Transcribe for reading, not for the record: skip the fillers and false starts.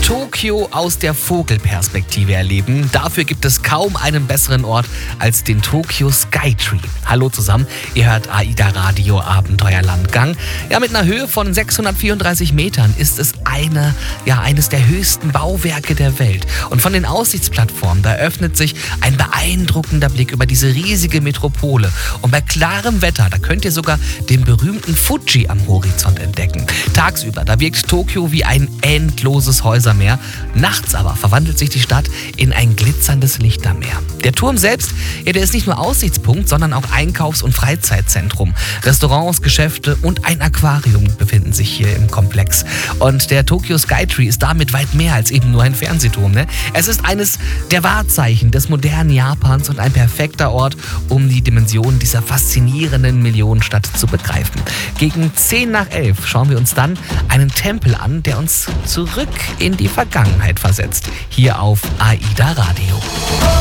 Tokio aus der Vogelperspektive erleben. Dafür gibt es kaum einen besseren Ort als den Tokyo Skytree. Hallo zusammen, ihr hört AIDA Radio Abenteuerlandgang. Ja, mit einer Höhe von 634 Metern ist es eines der höchsten Bauwerke der Welt. Und von den Aussichtsplattformen, da öffnet sich ein beeindruckender Blick über diese riesige Metropole. Und bei klarem Wetter, da könnt ihr sogar den berühmten Fuji am Horizont entdecken. Tagsüber, da wirkt Tokio wie ein endloses Häusermeer. Nachts aber verwandelt sich die Stadt in ein glitzerndes Lichtermeer. Der Turm selbst, ja, der ist nicht nur Aussichtspunkt, sondern auch Einkaufs- und Freizeitzentrum. Restaurants, Geschäfte und ein Aquarium befinden sich hier im Komplex. Und der Tokyo Skytree ist damit weit mehr als eben nur ein Fernsehturm. Es ist eines der Wahrzeichen des modernen Japans und ein perfekter Ort, um die Dimensionen dieser faszinierenden Millionenstadt zu begreifen. Gegen 10:11 schauen wir uns dann einen Tempel an, der uns zurück in die Vergangenheit versetzt. Hier auf AIDA Radio.